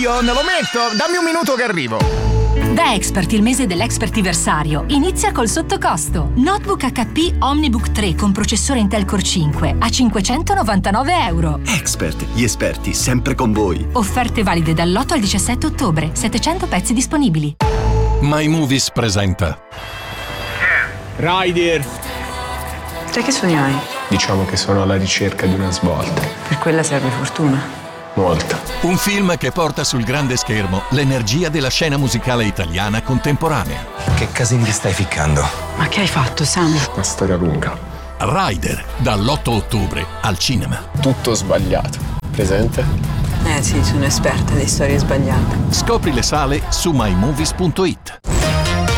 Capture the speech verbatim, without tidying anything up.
Io non lo metto, dammi un minuto che arrivo. Da Expert, il mese dell'Expertiversario, inizia col sottocosto. Notebook acca pi Omnibook tre con processore Intel Core cinque a cinquecentonovantanove euro. Expert, gli esperti sempre con voi. Offerte valide dall'otto al diciassette ottobre, settecento pezzi disponibili. My Movies presenta Rider. Te che sogni hai? Diciamo che sono alla ricerca di una svolta. Per quella serve fortuna. Molta. un film che porta sul grande schermo l'energia della scena musicale italiana contemporanea. Che casini ti stai ficcando? Ma che hai fatto, Sam? Una storia lunga. Rider, dall'otto ottobre al cinema. Tutto sbagliato. Presente? Eh sì, sono esperta di storie sbagliate. Scopri le sale su my movies punto it.